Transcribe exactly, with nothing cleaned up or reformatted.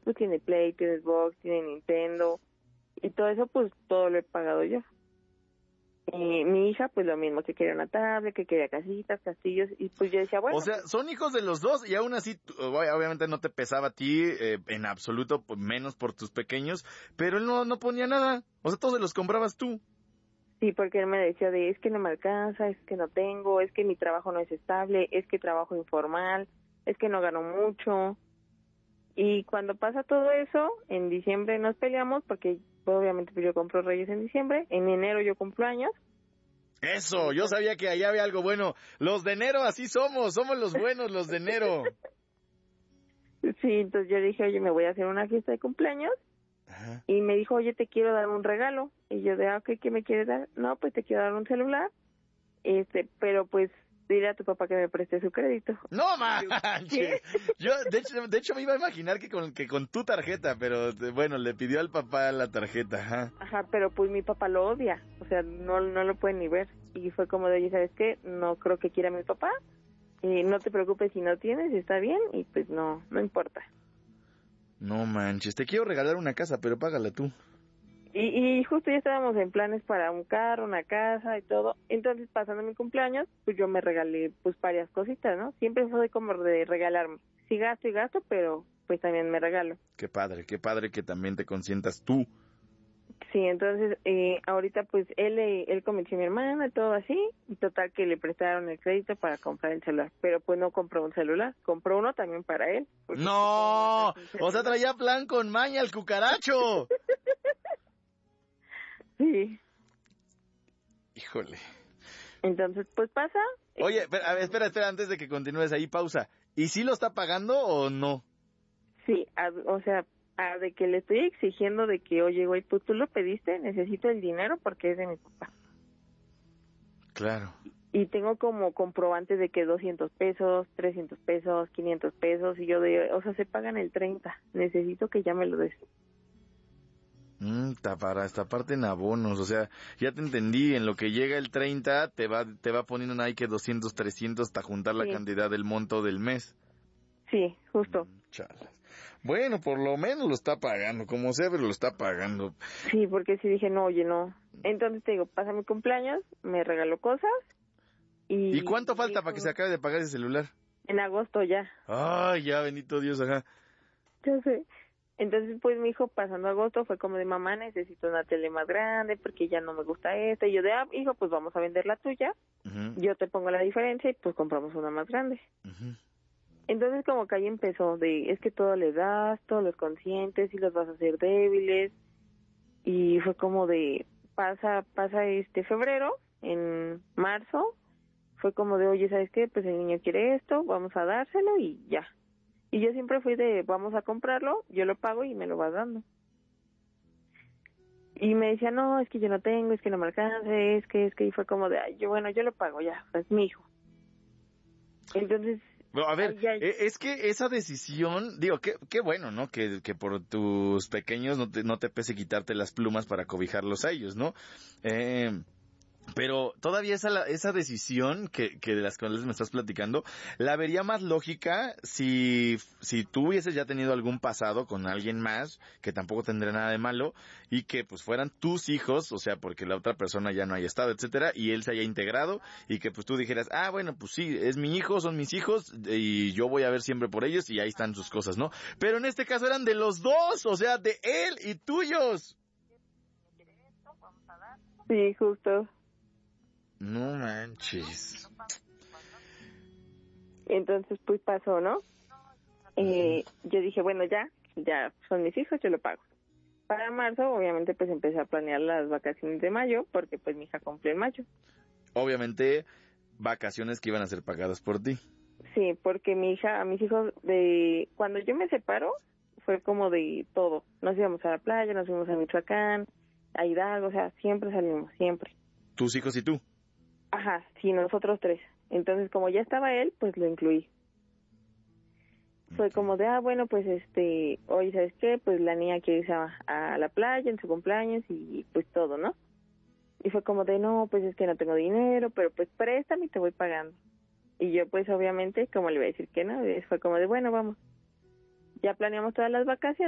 pues tiene Play, tiene Xbox, tiene Nintendo, y todo eso pues todo lo he pagado yo. Y mi hija pues lo mismo, que quería una tablet, que quería casitas, castillos, y pues yo decía, bueno. O sea, son hijos de los dos y aún así, obviamente no te pesaba a ti eh, en absoluto, pues, menos por tus pequeños, pero él no, no ponía nada. O sea, todos se los comprabas tú. Sí, porque él me decía de, es que no me alcanza, es que no tengo, es que mi trabajo no es estable, es que trabajo informal, es que no gano mucho. Y cuando pasa todo eso, en diciembre nos peleamos porque pues, obviamente pues, yo compro Reyes en diciembre, en enero yo cumplo años. Eso, yo sabía que allá había algo bueno. Los de enero así somos, somos los buenos, los de enero. Sí, entonces yo dije, oye, me voy a hacer una fiesta de cumpleaños. Ajá. Y me dijo, oye, te quiero dar un regalo. Y yo de, ah, ok, ¿qué me quieres dar? No, pues te quiero dar un celular, este, pero pues dile a tu papá que me preste su crédito. ¡No manches! Yo, de hecho, de hecho me iba a imaginar que con, que con tu tarjeta, pero bueno, le pidió al papá la tarjeta, ajá. Ajá, pero pues mi papá lo odia, o sea, no, no lo puede ni ver. Y fue como de, oye, ¿sabes qué? No creo que quiera mi papá, y no te preocupes si no tienes, está bien, y pues no, no importa. No manches, te quiero regalar una casa, pero págala tú. Y, y justo ya estábamos en planes para un carro, una casa y todo. Entonces, pasando mi cumpleaños, pues yo me regalé pues varias cositas, ¿no? Siempre fue como de regalarme. Sí gasto y gasto, pero pues también me regalo. Qué padre, qué padre que también te consientas tú. Sí, entonces, eh, ahorita pues él él convenció a mi hermana y todo así. Y total que le prestaron el crédito para comprar el celular. Pero pues no compró un celular, compró uno también para él. ¡No! O sea, traía plan con maña el cucaracho. Sí. Híjole. Entonces, pues pasa. Oye, a ver, espera, espera, antes de que continúes ahí, pausa. ¿Y sí lo está pagando o no? Sí, a, o sea, a de que le estoy exigiendo de que, oye, güey, pues tú lo pediste, necesito el dinero porque es de mi papá. Claro. Y tengo como comprobante de que doscientos pesos, trescientos pesos, quinientos pesos, y yo de, o sea, se pagan el treinta, necesito que ya me lo des. Mm, para esta parte en abonos, o sea, ya te entendí, en lo que llega el treinta te va te va poniendo ahí que doscientos, trescientos hasta juntar la sí. cantidad del monto del mes. Sí, justo. Mm, chalas. Bueno, por lo menos lo está pagando, como sea, pero lo está pagando. Sí, porque sí dije, no, oye, no. Entonces te digo, pasa mi cumpleaños, me regaló cosas y... ¿Y cuánto falta dijo, para que se acabe de pagar ese celular? En agosto ya. Ay, ya, bendito Dios, ajá. Yo sé. Entonces, pues, mi hijo, pasando agosto, fue como de, mamá, necesito una tele más grande porque ya no me gusta esta. Y yo de, ah, hijo, pues vamos a vender la tuya. Uh-huh. Yo te pongo la diferencia y pues compramos una más grande. Uh-huh. Entonces, como que ahí empezó de, es que todo le das, todos los conscientes y los vas a hacer débiles. Y fue como de, pasa, pasa este febrero, en marzo, fue como de, oye, ¿sabes qué? Pues el niño quiere esto, vamos a dárselo y ya. Y yo siempre fui de, vamos a comprarlo, yo lo pago y me lo vas dando. Y me decía, no, es que yo no tengo, es que no me alcanza, es que, es que, y fue como de, ay, yo, bueno, yo lo pago, ya, es mi hijo. Entonces... Bueno, a ver, ay, ay, es que esa decisión, digo, qué, qué bueno, ¿no? Que, que por tus pequeños no te, no te pese quitarte las plumas para cobijarlos a ellos, ¿no? Eh... Pero todavía esa, esa decisión que, que de las cuales me estás platicando, la vería más lógica si, si tú hubieses ya tenido algún pasado con alguien más, que tampoco tendría nada de malo, y que pues fueran tus hijos, o sea, porque la otra persona ya no haya estado, etcétera, y él se haya integrado, y que pues tú dijeras, ah, bueno, pues sí, es mi hijo, son mis hijos, y yo voy a ver siempre por ellos, y ahí están sus cosas, ¿no? Pero en este caso eran de los dos, o sea, de él y tuyos. Sí, justo. No manches. Entonces, pues pasó, ¿no? Eh, yo dije, bueno, ya, ya son mis hijos, yo lo pago. Para marzo, obviamente, pues empecé a planear las vacaciones de mayo, porque pues mi hija cumple en mayo. Obviamente, vacaciones que iban a ser pagadas por ti. Sí, porque mi hija, a mis hijos, de cuando yo me separo, fue como de todo. Nos íbamos a la playa, nos fuimos a Michoacán, a Hidalgo, o sea, siempre salimos, siempre. ¿Tus hijos y tú? Ajá, sí, nosotros tres. Entonces, como ya estaba él, pues lo incluí. Okay. Fue como de, ah, bueno, pues este, oye, ¿sabes qué? Pues la niña quiere irse a, a la playa en su cumpleaños y pues todo, ¿no? Y fue como de, no, pues es que no tengo dinero, pero pues préstame y te voy pagando. Y yo, pues obviamente, como le iba a decir que no, fue como de, bueno, vamos. Ya planeamos todas las vacaciones.